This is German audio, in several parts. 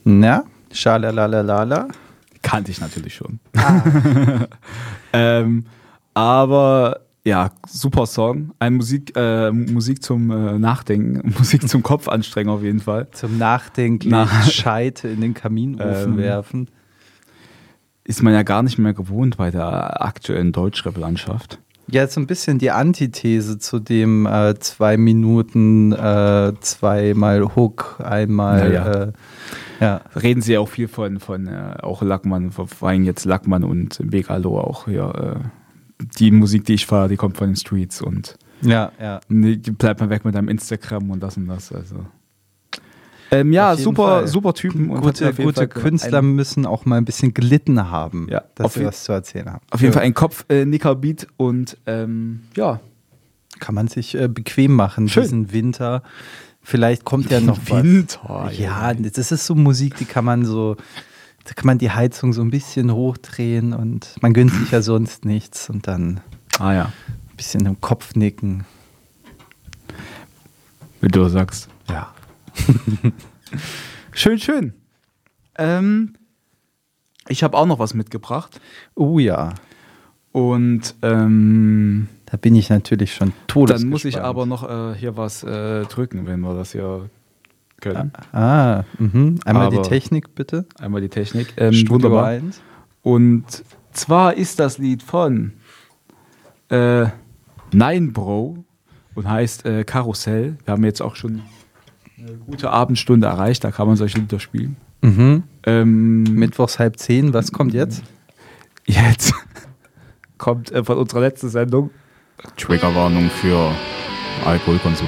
Na, schalalalala. Kannte ich natürlich schon. Aber ja, super Song. Musik zum Nachdenken, Musik zum Kopf anstrengen auf jeden Fall. Zum Nachdenken, Scheite in den Kaminofen werfen. Ist man ja gar nicht mehr gewohnt bei der aktuellen Deutschrap-Landschaft. Ja, so ein bisschen die Antithese zu dem 2 Minuten, zweimal Hook, einmal Reden sie ja auch viel von auch Lackmann, vor allem jetzt Lackmann und Megalo auch hier. Die Musik, die ich fahre, die kommt von den Streets und bleibt mal weg mit deinem Instagram und das. Also. Super Typen. Und gute Künstler müssen auch mal ein bisschen gelitten haben, dass sie was zu erzählen haben. Auf jeden Fall ein Kopf-Nicker-Beat und kann man sich bequem machen, diesen Winter. Vielleicht kommt ja noch Winter, was. Ja, das ist so Musik, da kann man die Heizung so ein bisschen hochdrehen und man gönnt sich ja sonst nichts und dann ein bisschen im Kopf nicken. Wie du sagst. Ja. Schön. Ich habe auch noch was mitgebracht. Oh ja. Und da bin ich natürlich schon todesgespannt. Dann muss ich aber noch hier was drücken, wenn wir das hier können. Einmal die Technik, bitte. Einmal die Technik. Studio wunderbar. 1. Und zwar ist das Lied von Nein Bro und heißt Karussell. Wir haben jetzt auch schon eine gute Abendstunde erreicht, da kann man solche Lieder spielen. Mittwochs 9:30, was kommt jetzt? Jetzt kommt von unserer letzten Sendung Triggerwarnung für Alkoholkonsum.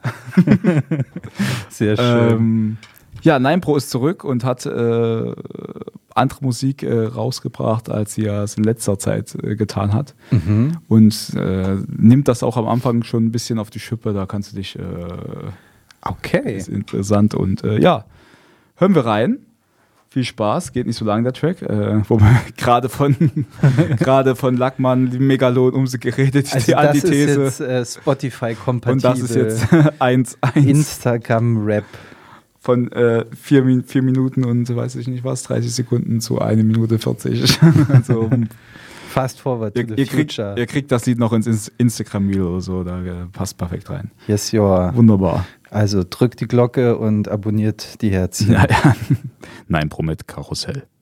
Sehr schön. Nein Pro ist zurück und hat andere Musik rausgebracht, als sie es in letzter Zeit getan hat. Und nimmt das auch am Anfang schon ein bisschen auf die Schippe, da kannst du dich okay. Ist interessant und hören wir rein. Viel Spaß, geht nicht so lang der Track, wo man gerade von Lackmann, die Megalon um sie geredet, also die Antithese. Das ist jetzt Spotify-kompatibel. Und das ist jetzt 1:1. Instagram-Rap. Von 4 Minuten und weiß ich nicht was, 30 Sekunden zu 1 Minute 40. Also, Fast forward to the future. Ihr kriegt das Lied noch ins Instagram-Reel oder so, da passt perfekt rein. Yes, your. Wunderbar. Also drückt die Glocke und abonniert die Herzchen. Nein, Pro mit Karussell.